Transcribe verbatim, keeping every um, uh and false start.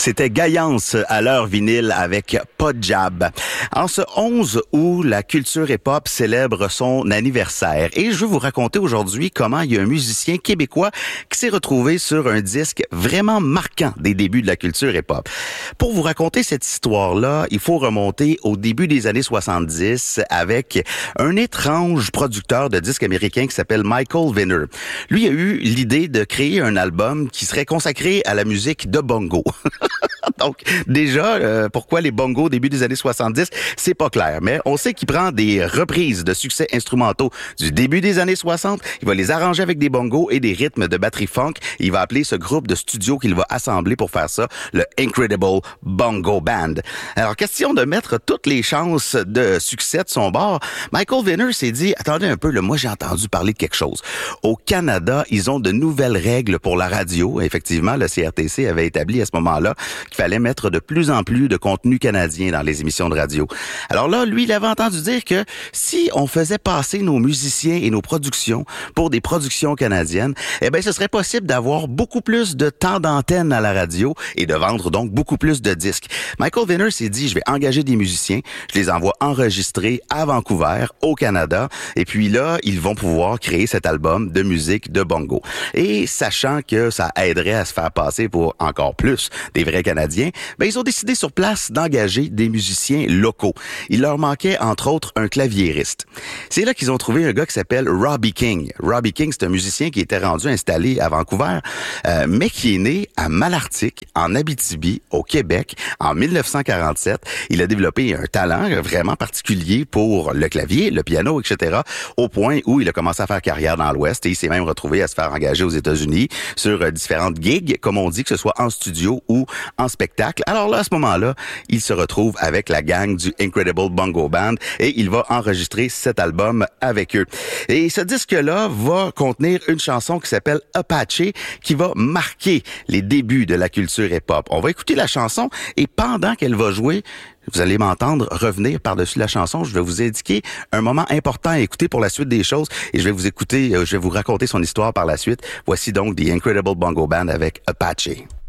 C'était Gaillance à l'heure vinyle avec Pas de Jab. En ce onze août, la culture hip-hop célèbre son anniversaire. Et je veux vous raconter aujourd'hui comment il y a un musicien québécois qui s'est retrouvé sur un disque vraiment marquant des débuts de la culture hip-hop. Pour vous raconter cette histoire-là, il faut remonter au début des années soixante-dix avec un étrange producteur de disques américain qui s'appelle Michael Venner. Lui a eu l'idée de créer un album qui serait consacré à la musique de bongo. Donc, déjà, euh, pourquoi les bongos au début des années soixante-dix, c'est pas clair. Mais on sait qu'il prend des reprises de succès instrumentaux du début des années soixante. Il va les arranger avec des bongos et des rythmes de batterie funk. Il va appeler ce groupe de studio qu'il va assembler pour faire ça le Incredible Bongo Band. Alors, question de mettre toutes les chances de succès de son bord, Michael Venner s'est dit, attendez un peu, là, moi j'ai entendu parler de quelque chose. Au Canada, ils ont de nouvelles règles pour la radio. Effectivement, le C R T C avait établi à ce moment-là qu'il fallait mettre de plus en plus de contenu canadien dans les émissions de radio. Alors là, lui, il avait entendu dire que si on faisait passer nos musiciens et nos productions pour des productions canadiennes, eh bien, ce serait possible d'avoir beaucoup plus de temps d'antenne à la radio et de vendre donc beaucoup plus de disques. Michael Venner s'est dit, je vais engager des musiciens, je les envoie enregistrer à Vancouver, au Canada, et puis là, ils vont pouvoir créer cet album de musique de bongo. Et sachant que ça aiderait à se faire passer pour encore plus des vrais Canadiens, ben ils ont décidé sur place d'engager des musiciens locaux. Il leur manquait entre autres un claviériste. C'est là qu'ils ont trouvé un gars qui s'appelle Robbie King. Robbie King, c'est un musicien qui était rendu installé à Vancouver, euh, mais qui est né à Malartic, en Abitibi, au Québec, en mille neuf cent quarante-sept. Il a développé un talent vraiment particulier pour le clavier, le piano, et cetera, au point où il a commencé à faire carrière dans l'Ouest et il s'est même retrouvé à se faire engager aux États-Unis sur euh, différentes gigs, comme on dit, que ce soit en studio ou en spectacle. Alors là, à ce moment-là, il se retrouve avec la gang du Incredible Bongo Band et il va enregistrer cet album avec eux. Et ce disque-là va contenir une chanson qui s'appelle Apache, qui va marquer les débuts de la culture hip-hop. On va écouter la chanson et pendant qu'elle va jouer, vous allez m'entendre revenir par-dessus la chanson. Je vais vous indiquer un moment important à écouter pour la suite des choses et je vais vous écouter, je vais vous raconter son histoire par la suite. Voici donc The Incredible Bongo Band avec Apache.